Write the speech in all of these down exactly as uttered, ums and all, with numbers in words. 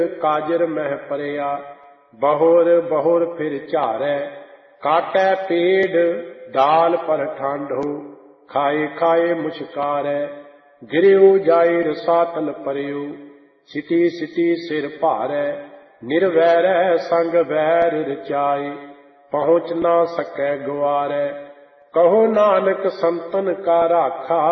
काजर मह परिया, बहुर बहुर फिर झारै, काटै पेड़ डाल पर ठांडो, खाए खाए मुस्कारै, गिरियो जाए रसातल परियो, सिति सिति सिर भारै, निर्वैरै संग वैर रचाए, पहुँच ना सकै गुआरै। कहो नानक संतन का राखा,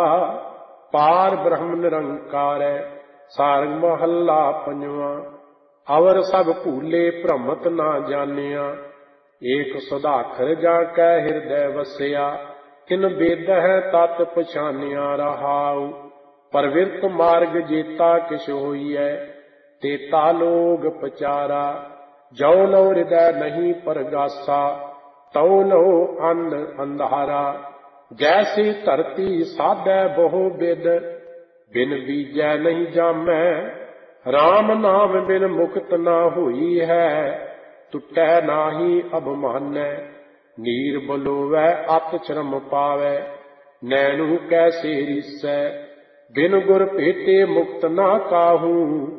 पार ब्रह्म निरंकारै। सारंग महला पंजवा। अवर सब भूले भ्रमत ना जानिया, एक सुधाखर जाकै हृदय वसिया, किन बेद है तत पछानिया रहाऊ। परविरत मार्ग जेता किस होइयै, तेता लोग पचारा, जौ लो हृदय नहीं परगासा, तौ लो अन्न अंधारा। जैसी धरती साधै बहु बिद, बिन बीजै नहीं जामै, राम नाम बिन मुक्त ना हुई है, टुटै नाही अभिमानै। नीर बलोवै अत श्रम पावै, नैनू कैसे रिसै, बिन गुर भेटे मुक्त ना काहू,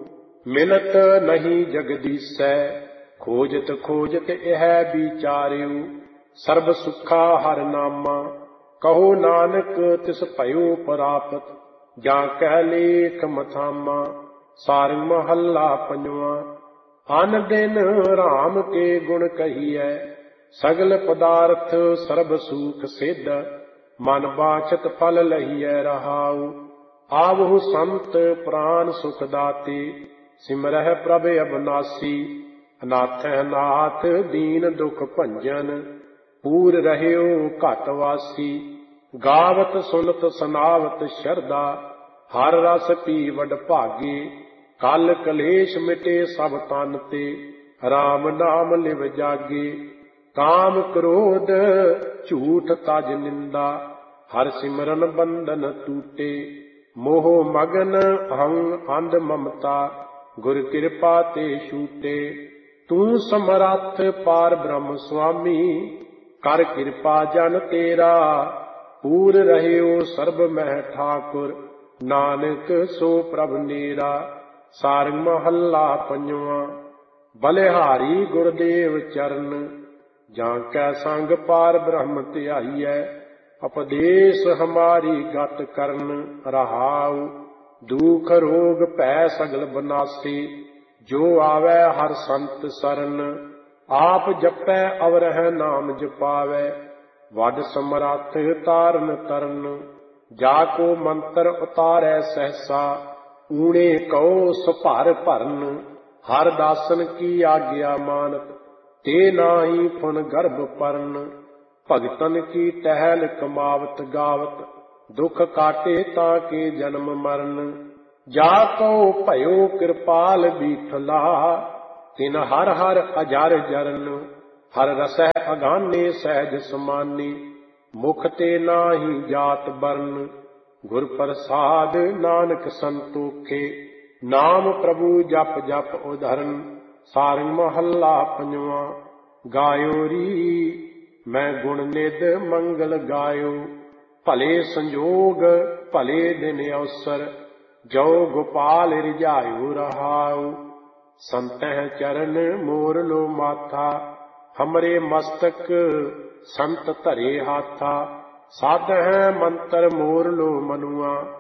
मिलत नहीं जगदीसै। खोजत खोजत यह विचार्यु, सर्ब सुखा हर नामा। कहो नानक तिस भयो प्राप्त, जा कह लेख मथामा। सारंग महला पंजवा। अन दिन राम के गुण कहिए, सगल पदार्थ सर्ब सुख सिद्ध, मन बाछत फल लहिए रहाऊ। आवहु संत प्राण सुख दाते, सिमरह प्रभ अविनाशी। अनाथ नाथ दीन दुख भंजन, पूर रहयो घट वासी। गावत सुनत सनावत शरदा, हर रस पी वड भागे। कल कलेश मिटे सब तन ते, राम नाम लिव जागे। काम क्रोध झूठ तज निंदा, हर सिमरन बंधन टूटे। मोह मगन अहं अंध ममता, गुर कृपा ते छूटे। तू समरथ पार ब्रह्म स्वामी, कर कृपा जन तेरा। पूर रहयो सर्ब मह ठाकुर, नानक सो प्रभ नेरा। सारंग महला पंजवा। बलिहारी गुरदेव चरण, जाकै संग पार ब्रह्म ध्याइयै। उपदेश हमारी गत करन रहाऊ, दुख रोग भै सगल बनासी। जो आवे हर संत सरन, आप जपै अवरह नाम जपावै। वड समरथ तारन तरन, जाको मंत्र उतारै सहसा। ऊणे कहो सुभर भरन, हर दासन की आज्ञा मानत। ते नाही फुन गर्भ परन, भगतन की टहल कमावत गावत। दुख काटे ताके जन्म मरण, जाको भयो कृपाल बीठला। तिन हर हर अजर जरन, हर रसै अगाने सहज समानी। मुख ते नाही जात बरन, गुर प्रसाद नानक संतोखे। नाम प्रभु जप जप उधरन। सारंग महला पंजवा। गायो री मैं गुण निध मंगल गायो, भले संजोग भले दिन अवसर। जो गोपाल रिझायो रहाऊ, संतह चरण मोर लो माथा। हमरे मस्तक संत धरे हाथा, साधह मंत्र मोर लो मनुआ।